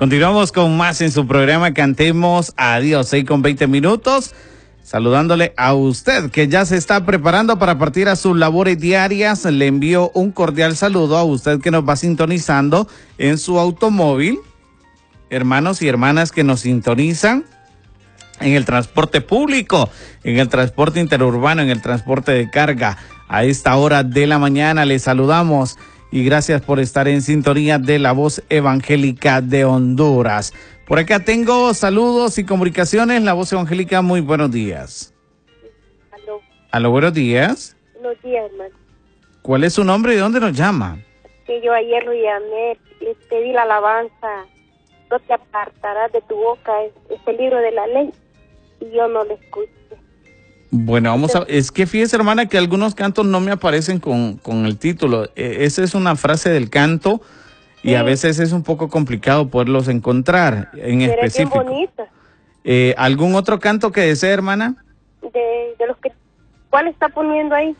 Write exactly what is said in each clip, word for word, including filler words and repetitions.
Continuamos con más en su programa Cantemos a Dios, seis con veinte minutos. Saludándole a usted que ya se está preparando para partir a sus labores diarias. Le envío un cordial saludo a usted que nos va sintonizando en su automóvil. Hermanos y hermanas que nos sintonizan en el transporte público, en el transporte interurbano, en el transporte de carga. A esta hora de la mañana les saludamos y gracias por estar en sintonía de la Voz Evangélica de Honduras. Por acá tengo saludos y comunicaciones. La Voz Evangélica, muy buenos días. Aló. Aló, buenos días. Buenos días, hermano. ¿Cuál es su nombre y de dónde nos llama? Que yo ayer lo llamé, le pedí la alabanza, no te apartarás de tu boca, es, es el libro de la ley, y yo no lo escuché. Bueno, vamos a... Es que fíjese, hermana, que algunos cantos no me aparecen con, con el título. Eh, esa es una frase del canto y sí, a veces es un poco complicado poderlos encontrar en pero específico. Es bien bonita. Eh, ¿Algún otro canto que desee, hermana? De, de los que... ¿Cuál está poniendo ahí?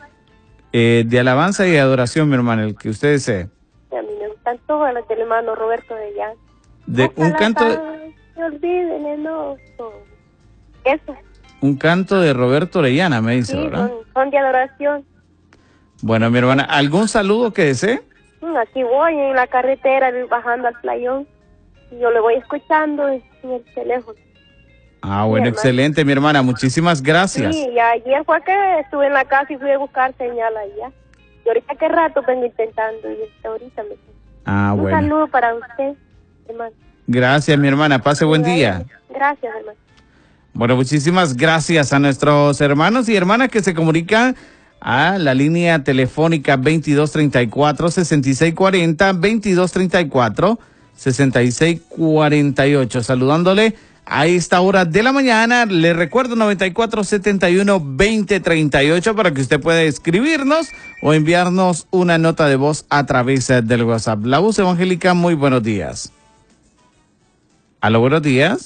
Eh, de alabanza y de adoración, mi hermana, el que usted desee. A mí me gustan todos los del hermano Roberto de Llano. De Ojalá un canto... De... Se olviden el oso. Eso. Un canto de Roberto Orellana, me dice, sí, ¿verdad? Son, son de adoración. Bueno, mi hermana, ¿algún saludo que desee? Aquí voy en la carretera bajando al playón y yo le voy escuchando en el teléfono. Ah, bueno, sí, excelente, mi hermana, muchísimas gracias. Sí, y ayer fue que estuve en la casa y fui a buscar señal allá. Y ahorita qué rato vengo intentando y hasta ahorita me... Ah, Un bueno. Un saludo para usted, hermano. Gracias, mi hermana, pase buen día. Gracias, hermano. Bueno, muchísimas gracias a nuestros hermanos y hermanas que se comunican a la línea telefónica veintidós treinta y cuatro, sesenta y seis cuarenta, veintidós treinta y cuatro, sesenta y seis cuarenta y ocho. Saludándole a esta hora de la mañana, le recuerdo noventa y cuatro setenta y uno veinte treinta y ocho para que usted pueda escribirnos o enviarnos una nota de voz a través del WhatsApp. La Voz Evangélica, muy buenos días. Aló, buenos días.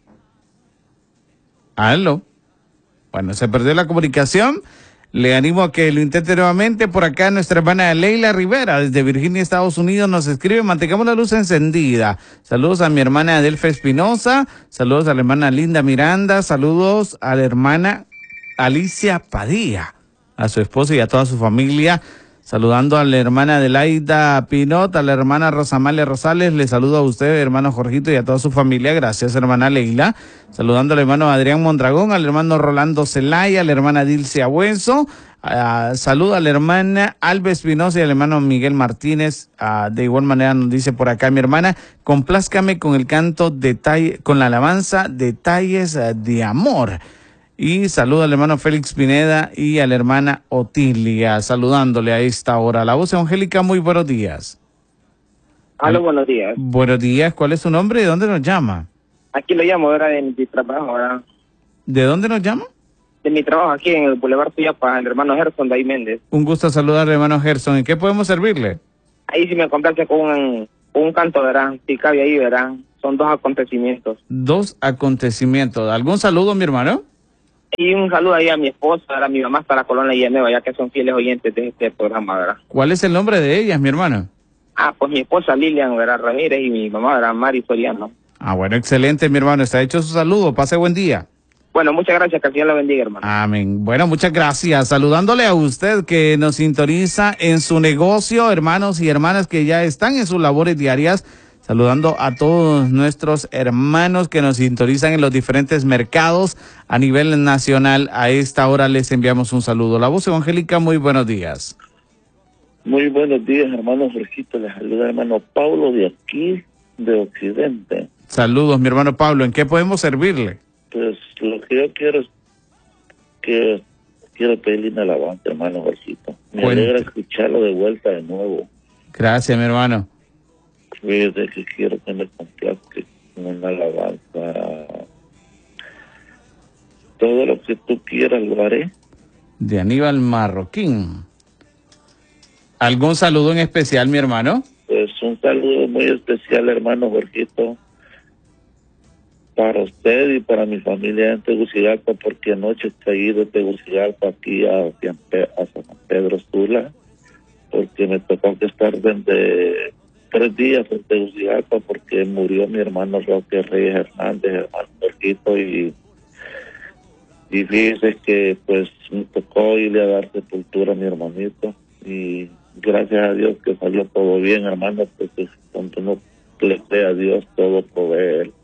Aló. Bueno, se perdió la comunicación. Le animo a que lo intente nuevamente. Por acá nuestra hermana Leila Rivera desde Virginia, Estados Unidos, nos escribe: mantengamos la luz encendida. Saludos a mi hermana Adelfa Espinosa. Saludos a la hermana Linda Miranda. Saludos a la hermana Alicia Padilla, a su esposo y a toda su familia. Saludando a la hermana Adelaida Pinot, a la hermana Rosamalia Rosales, le saludo a usted, hermano Jorgito, y a toda su familia. Gracias, hermana Leila. Saludando al hermano Adrián Mondragón, al hermano Rolando Zelaya, a la hermana Dilce Abuenzo. Uh, saludo a la hermana Alves Espinosa y al hermano Miguel Martínez. Uh, de igual manera nos dice por acá mi hermana: complázcame con el canto detalle, con la alabanza Detalles uh, de Amor. Y saludo al hermano Félix Pineda y a la hermana Otilia, saludándole a esta hora. La Voz Evangélica, muy buenos días. Aló, buenos días. Buenos días, ¿cuál es su nombre y de dónde nos llama? Aquí lo llamo, ahora de mi trabajo, ahora. ¿De dónde nos llama? De mi trabajo aquí en el Boulevard Tuyapa, el hermano Gerson Day Méndez. Un gusto saludar al hermano Gerson. ¿En qué podemos servirle? Ahí sí me complace con un, un canto, ¿verdad? Si cabe ahí, ¿verdad? Son dos acontecimientos. Dos acontecimientos. ¿Algún saludo, mi hermano? Y un saludo ahí a mi esposa, a mi mamá hasta la Colonia Villanueva, ya que son fieles oyentes de este programa, ¿verdad? ¿Cuál es el nombre de ellas, mi hermano? Ah, pues mi esposa Lilian, ¿verdad? Ramírez, y mi mamá, ¿verdad? Mari Soriano. Ah, bueno, excelente, mi hermano. Está hecho su saludo. Pase buen día. Bueno, muchas gracias. Que el Señor la bendiga, hermano. Amén. Bueno, muchas gracias. Saludándole a usted que nos sintoniza en su negocio, hermanos y hermanas que ya están en sus labores diarias. Saludando a todos nuestros hermanos que nos sintonizan en los diferentes mercados a nivel nacional. A esta hora les enviamos un saludo. La Voz Evangélica, muy buenos días. Muy buenos días, hermano Jorgito. Les saluda hermano Pablo de aquí, de Occidente. Saludos, mi hermano Pablo. ¿En qué podemos servirle? Pues lo que yo quiero es que quiero pedirle una alabanza, hermano Jorgito. Me Cuente. alegra escucharlo de vuelta de nuevo. Gracias, mi hermano. Fíjate que quiero que me complazca con una alabanza. Todo lo que tú quieras lo haré. De Aníbal Marroquín. ¿Algún saludo en especial, mi hermano? Pues un saludo muy especial, hermano Jorgito, para usted y para mi familia en Tegucigalpa, porque anoche he ido de Tegucigalpa aquí a, a San Pedro Sula, porque me tocó que estar desde tres días en Tegucigalpa porque murió mi hermano Roque Reyes Hernández, hermano Jorgito, y, y fíjese que pues me tocó irle a dar sepultura a mi hermanito, y gracias a Dios que salió todo bien, hermano, porque cuando uno le cree a Dios, todo provee Él.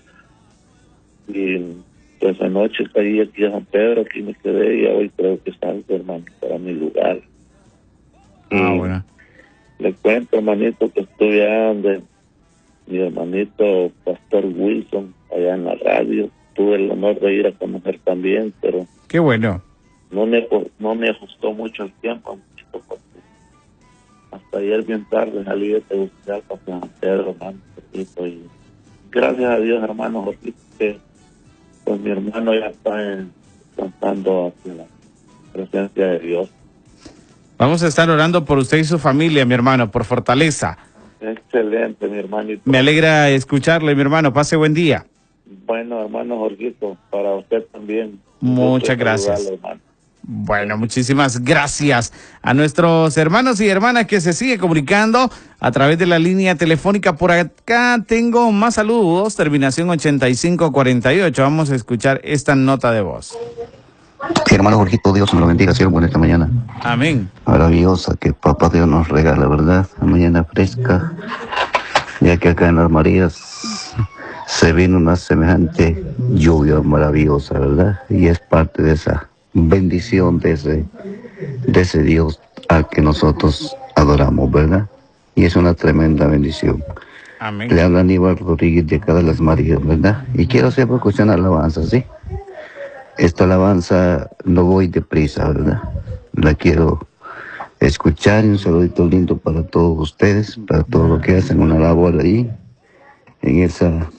Y pues anoche caí aquí a San Pedro, aquí me quedé, y hoy creo que salgo, hermano, para mi lugar. Ah, Y bueno. le cuento, hermanito, que estuve allá donde mi hermanito Pastor Wilson, allá en la radio. Tuve el honor de ir a conocer también, pero Qué bueno. no me no me ajustó mucho el tiempo, muchito, porque hasta ayer bien tarde salí de Tegucigalpa para San Pedro, hermano. Y gracias a Dios, hermano Jorgito, que pues mi hermano ya está en, cantando hacia la presencia de Dios. Vamos a estar orando por usted y su familia, mi hermano, por fortaleza. Excelente, mi hermanito. Me alegra escucharle, mi hermano. Pase buen día. Bueno, hermano Jorgito, para usted también. Muchas gracias. Saludarlo, hermano. Bueno, muchísimas gracias a nuestros hermanos y hermanas que se sigue comunicando a través de la línea telefónica. Por acá tengo más saludos, terminación ochenta y cinco cuarenta y ocho. Vamos a escuchar esta nota de voz. Sí, hermano Jorgito, Dios me lo bendiga, siervo, por esta mañana Amén. maravillosa que Papá Dios nos regala, ¿verdad? La mañana fresca, ya que acá en las Marías se vino una semejante lluvia maravillosa, ¿verdad? Y es parte de esa bendición de ese, de ese Dios al que nosotros adoramos, ¿verdad? Y es una tremenda bendición. Amén. Le habla Aníbal Rodríguez de acá de las Marías, ¿verdad? Y quiero hacer escuchar una alabanza, ¿sí? Esta alabanza no voy deprisa, ¿verdad? La quiero escuchar, y un saludito lindo para todos ustedes, para todos los que hacen una labor ahí, en esa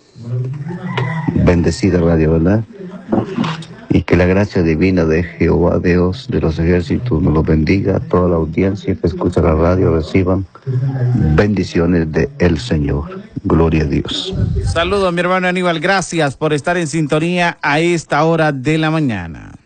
bendecida radio, ¿verdad? Y que la gracia divina de Jehová Dios de los ejércitos nos lo bendiga. A toda la audiencia que escucha la radio reciban bendiciones de el Señor. Gloria a Dios. Saludos, mi hermano Aníbal. Gracias por estar en sintonía a esta hora de la mañana.